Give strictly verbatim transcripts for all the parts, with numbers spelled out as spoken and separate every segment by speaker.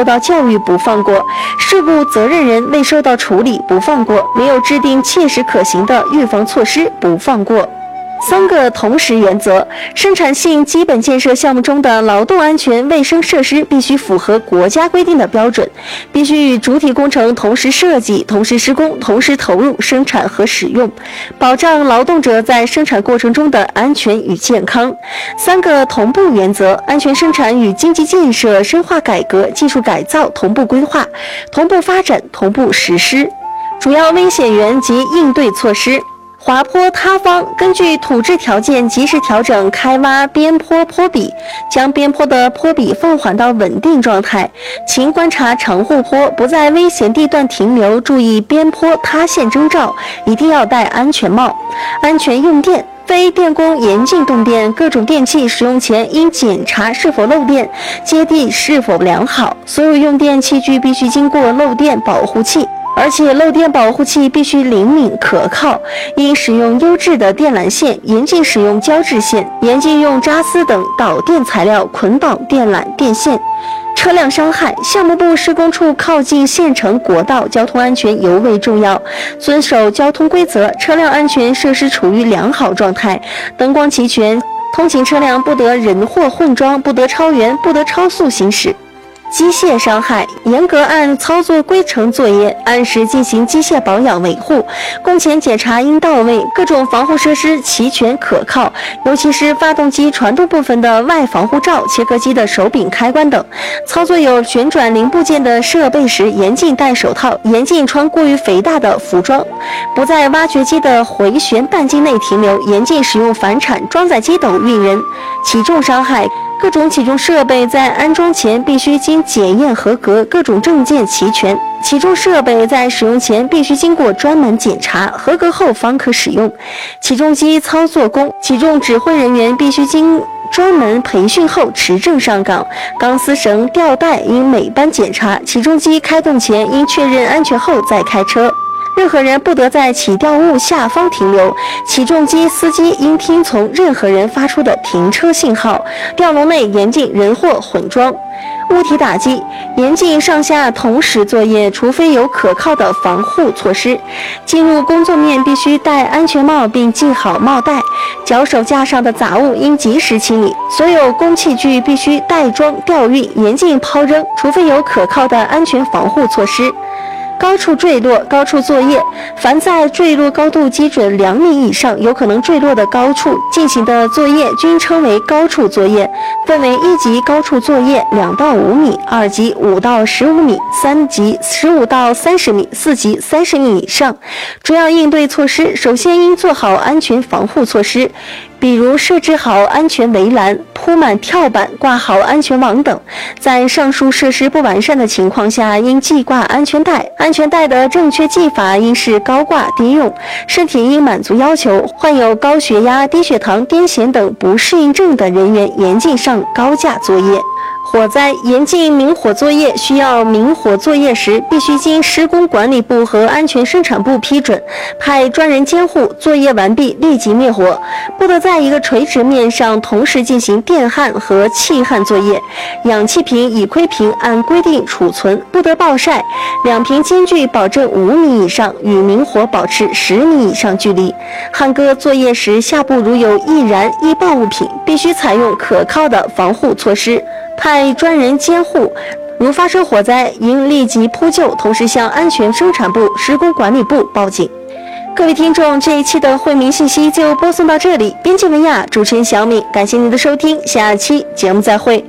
Speaker 1: 受到教育不放过，事故责任人未受到处理不放过，没有制定切实可行的预防措施不放过。三个同时原则：生产性基本建设项目中的劳动安全卫生设施必须符合国家规定的标准，必须与主体工程同时设计、同时施工、同时投入生产和使用，保障劳动者在生产过程中的安全与健康。三个同步原则：安全生产与经济建设、深化改革、技术改造同步规划、同步发展、同步实施。主要危险源及应对措施：滑坡塌方，根据土质条件及时调整开挖边坡坡比，将边坡的坡比放缓到稳定状态，勤观察长护坡，不在危险地段停留，注意边坡塌陷征兆，一定要戴安全帽。安全用电，非电工严禁动电，各种电器使用前应检查是否漏电，接地是否良好，所有用电器具必须经过漏电保护器，而且漏电保护器必须灵敏可靠，应使用优质的电缆线，严禁使用胶质线，严禁用扎丝等导电材料捆绑电缆电线。车辆伤害，项目部施工处靠近县城国道，交通安全尤为重要，遵守交通规则，车辆安全设施处于良好状态，灯光齐全，通行车辆不得人货混装，不得超员，不得超速行驶。机械伤害，严格按操作规程作业，按时进行机械保养维护，工前检查应到位，各种防护设施齐全可靠，尤其是发动机传动部分的外防护罩、切割机的手柄开关等。操作有旋转零部件的设备时，严禁戴手套，严禁穿过于肥大的服装，不在挖掘机的回旋半径内停留，严禁使用反铲、装载机等运人。起重伤害，各种起重设备在安装前必须经检验合格，各种证件齐全。起重设备在使用前必须经过专门检查，合格后方可使用。起重机操作工，起重指挥人员必须经专门培训后持证上岗，钢丝绳、吊带应每班检查，起重机开动前应确认安全后再开车。任何人不得在起吊物下方停留，起重机司机应听从任何人发出的停车信号。吊笼内严禁人货混装。物体打击，严禁上下同时作业，除非有可靠的防护措施。进入工作面必须戴安全帽并系好帽带，脚手架上的杂物应及时清理。所有工器具必须带装吊运，严禁抛扔，除非有可靠的安全防护措施。高处坠落、高处作业，凡在坠落高度基准两米以上，有可能坠落的高处进行的作业，均称为高处作业，分为一级高处作业两到五米，二级五到十五米，三级十五到三十米，四级三十米以上。主要应对措施，首先应做好安全防护措施，比如设置好安全围栏、铺满跳板、挂好安全网等。在上述设施不完善的情况下，应系挂安全带。安全带的正确系法应是高挂低用，身体应满足要求。患有高血压、低血糖、癫痫等不适应症的人员严禁上高架作业。火灾，严禁明火作业，需要明火作业时，必须经施工管理部和安全生产部批准，派专人监护，作业完毕立即灭火，不得在一个垂直面上同时进行电焊和气焊作业。氧气瓶、乙烯瓶按规定储存，不得暴晒，两瓶间距保证五米以上，与明火保持十米以上距离。焊割作业时，下部如有易燃易爆物品，必须采用可靠的防护措施，派专人监护。如发生火灾，应立即扑救，同时向安全生产部、施工管理部报警。各位听众，这一期的惠民信息就播送到这里。编辑文雅，主持人小敏，感谢您的收听，下期节目再会。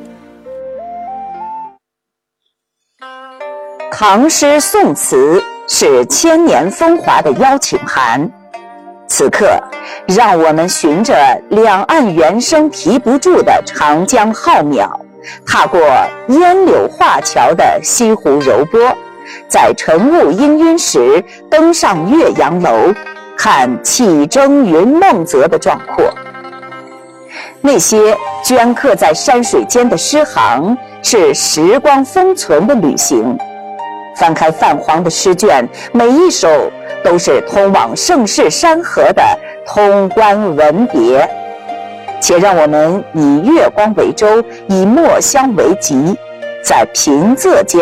Speaker 2: 唐诗宋词是千年风华的邀请函，此刻让我们循着两岸猿声啼不住的长江浩渺，踏过烟柳画桥的西湖柔波，在晨雾氤氲时登上岳阳楼，看气蒸云梦泽的壮阔。那些镌刻在山水间的诗行，是时光封存的旅行。翻开泛黄的诗卷，每一首都是通往盛世山河的通关文牒。且让我们以月光为舟，以墨香为集，在平仄间